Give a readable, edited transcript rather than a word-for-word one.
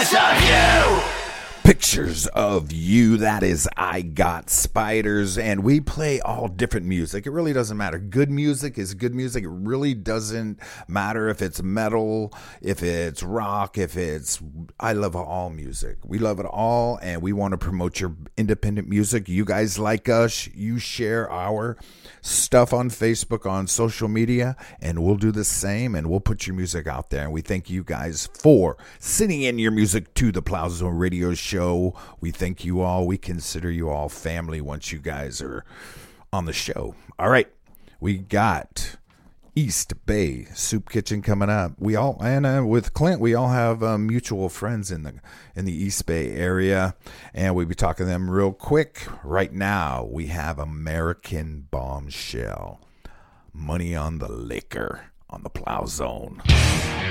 Pictures of You. That is I Got Spiders, and we play all different music. It really doesn't matter. Good music is good music. It really doesn't matter if it's metal, if it's rock, if it's... I love all music. We love it all, and we want to promote your independent music. You guys like us. You share our stuff on Facebook, on social media, and we'll do the same, and we'll put your music out there. And we thank you guys for sending in your music to the Plow Zone Radio Show. We thank you all. We consider you all family once you guys are on the show. All right, we got East Bay Soup Kitchen coming up. We all, and with Clint, we all have mutual friends in the East Bay area, and we'll be talking to them real quick. Right now, we have American Bombshell, Money on the Liquor on the Plow Zone.